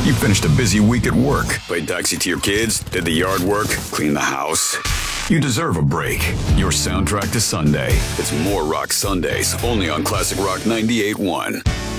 You finished a busy week at work, played taxi to your kids, did the yard work, cleaned the house. You deserve a break. Your soundtrack to Sunday. It's more Rock Sundays, only on Classic Rock 98.1.